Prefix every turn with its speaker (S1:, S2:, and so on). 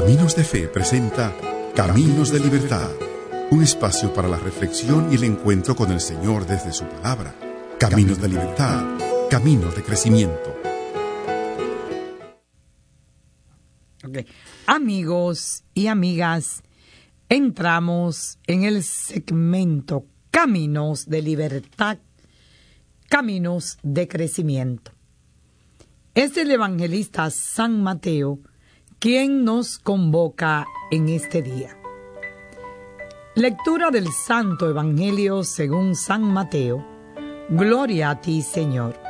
S1: Caminos de Fe presenta Caminos de Libertad, un espacio para la reflexión y el encuentro con el Señor desde su palabra. Caminos de Libertad, caminos de crecimiento.
S2: Okay. Amigos y amigas, entramos en el segmento Caminos de Libertad, caminos de crecimiento. Es el evangelista San Mateo quien nos convoca en este día. Lectura del Santo Evangelio según San Mateo. Gloria a ti, Señor.